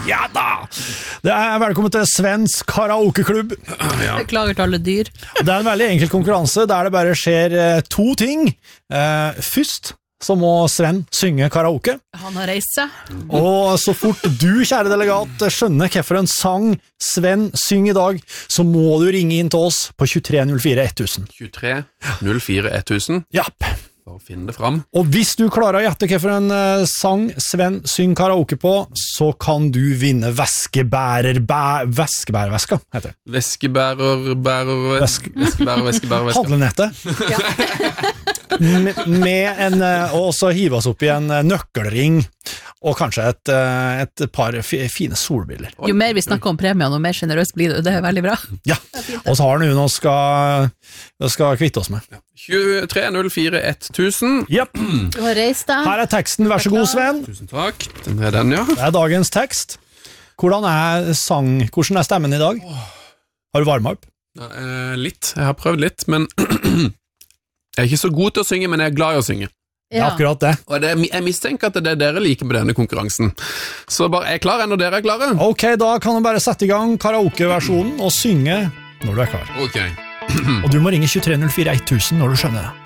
Ja da! Det velkommen til Svens karaokeklubb. Beklager til alle dyr. Det en veldig enkel konkurranse der det bare skjer to ting. Først så må Sven synge karaoke. Han har reist seg. Og så fort du, kjære delegat, skjønner hvorfor en sang Sven synger i dag, så må du ringe inn til oss på 2304 1000. 2304 1000? Japp. Bare finne det fram. Og hvis du klarer å gjette hvorfor en sang Sven synger karaoke på, så kan du vinne Veskebærerveska, heter det. Veskebærer. Handlenettet. Ja. med en, og så hive oss opp i en nøkkelring, og kanskje et par fine solbriller. Jo mer vi snakker om premien, og mer generøst blir det. Det veldig bra. Ja, og så har han jo noe skal kvitte oss med. 2304 1000. Japp. Du har reist deg. Her teksten, vær så god, Sven. Tusen takk. Den er den, ja. Det dagens tekst. Hvordan hvordan stemmen i dag? Har du varmet opp? Ja, litt. Jeg har prøvd litt, men jeg er ikke så god til å synge, men jeg er glad i å synge. Ja, akkurat det. Og jeg mistenker at det er dere liker med denne konkurransen. Så bare jeg er klar når dere er klare. Ok, da kan du bare sette i gang karaoke-versjonen og synge når du er klar. Ok. Og du må ringe 2304 1000 når du skjønner det.